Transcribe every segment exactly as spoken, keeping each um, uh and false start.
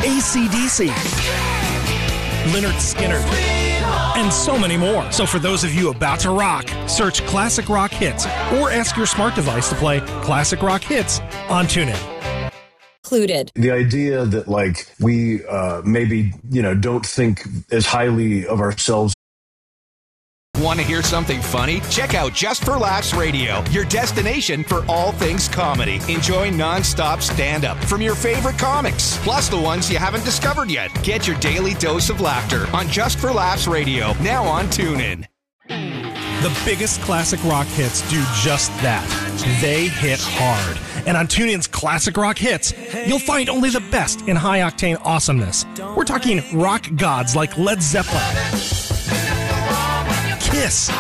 A C D C, Lynyrd Skynyrd, and so many more. So for those of you about to rock, search Classic Rock Hits or ask your smart device to play Classic Rock Hits on TuneIn. Included. The idea that, like, we uh, maybe, you know, don't think as highly of ourselves. Want to hear something funny? Check out Just for Laughs Radio, your destination for all things comedy. Enjoy nonstop stand-up from your favorite comics, plus the ones you haven't discovered yet. Get your daily dose of laughter on Just for Laughs Radio, now on TuneIn. The biggest classic rock hits do just that. They hit hard. And on TuneIn's Classic Rock Hits, you'll find only the best in high-octane awesomeness. We're talking rock gods like Led Zeppelin, Kiss,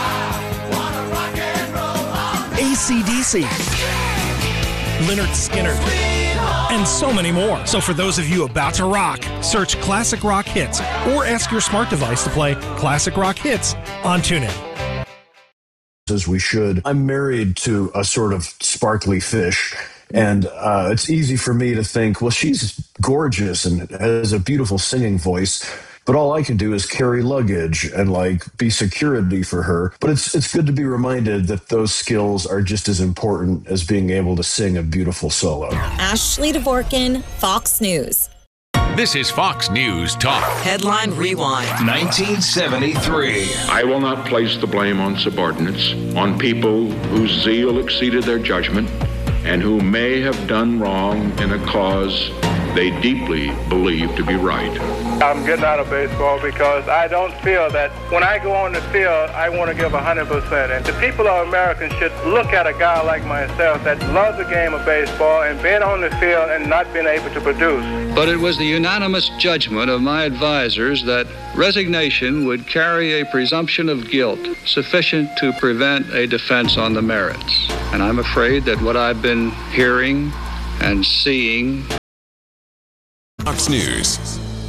A C D C, Lynyrd Skynyrd, and so many more. So for those of you about to rock, search Classic Rock Hits or ask your smart device to play Classic Rock Hits on TuneIn. As we should. I'm married to a sort of sparkly fish, and uh, it's easy for me to think, well, she's gorgeous and has a beautiful singing voice, but all I can do is carry luggage and, like, be security for her. But it's it's good to be reminded that those skills are just as important as being able to sing a beautiful solo. Ashley Dvorkin, Fox News. This is Fox News Talk. Headline Rewind. nineteen seventy-three. I will not place the blame on subordinates, on people whose zeal exceeded their judgment, and who may have done wrong in a cause they deeply believe to be right. I'm getting out of baseball because I don't feel that when I go on the field, I want to give one hundred percent. And the people of America should look at a guy like myself that loves the game of baseball and being on the field and not being able to produce. But it was the unanimous judgment of my advisors that resignation would carry a presumption of guilt sufficient to prevent a defense on the merits. And I'm afraid that what I've been hearing and seeing. Fox News.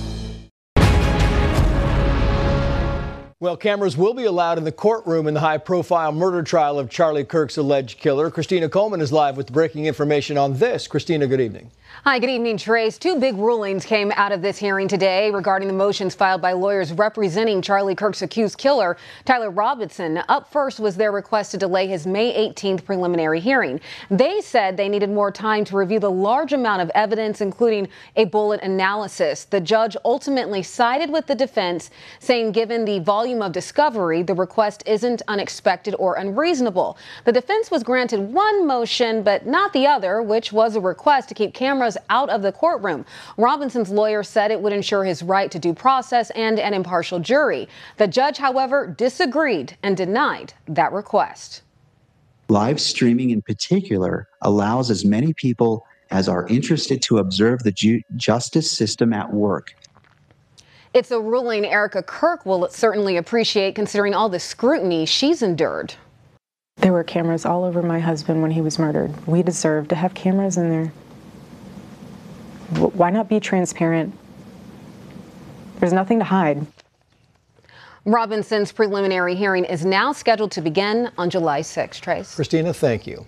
Well, cameras will be allowed in the courtroom in the high-profile murder trial of Charlie Kirk's alleged killer. Christina Coleman is live with breaking information on this. Christina, good evening. Hi, good evening, Trace. Two big rulings came out of this hearing today regarding the motions filed by lawyers representing Charlie Kirk's accused killer, Tyler Robinson. Up first was their request to delay his May eighteenth preliminary hearing. They said they needed more time to review the large amount of evidence, including a bullet analysis. The judge ultimately sided with the defense, saying given the volume of discovery, the request isn't unexpected or unreasonable. The defense was granted one motion, but not the other, which was a request to keep cameras out of the courtroom. Robinson's lawyer said it would ensure his right to due process and an impartial jury. The judge, however, disagreed and denied that request. Live streaming in particular allows as many people as are interested to observe the ju- justice system at work. It's a ruling Erica Kirk will certainly appreciate, considering all the scrutiny she's endured. There were cameras all over my husband when he was murdered. We deserve to have cameras in there. Why not be transparent? There's nothing to hide. Robinson's preliminary hearing is now scheduled to begin on July sixth. Trace. Christina, thank you.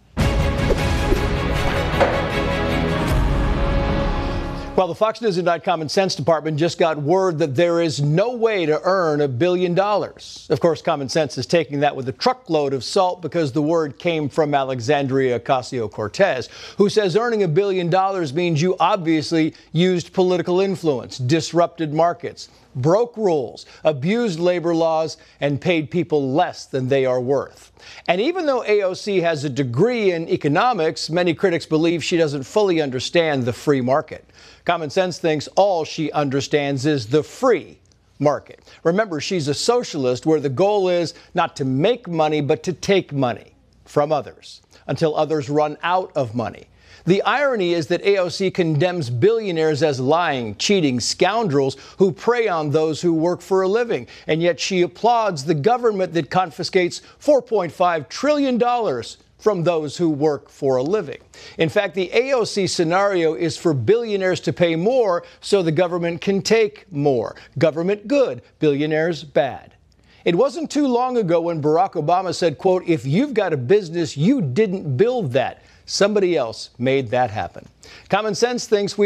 Well, the Fox News and Common Sense Department just got word that there is no way to earn a billion dollars. Of course, Common Sense is taking that with a truckload of salt because the word came from Alexandria Ocasio-Cortez, who says earning a billion dollars means you obviously used political influence, disrupted markets, broke rules, abused labor laws, and paid people less than they are worth. And even though A O C has a degree in economics, many critics believe she doesn't fully understand the free market. Common Sense thinks all she understands is the free market. Remember, she's a socialist where the goal is not to make money, but to take money from others until others run out of money. The irony is that A O C condemns billionaires as lying, cheating scoundrels who prey on those who work for a living. And yet she applauds the government that confiscates four point five trillion dollars from those who work for a living. In fact, the A O C scenario is for billionaires to pay more so the government can take more. Government good, billionaires bad. It wasn't too long ago when Barack Obama said, quote, if you've got a business, you didn't build that. Somebody else made that happen. Common Sense thinks we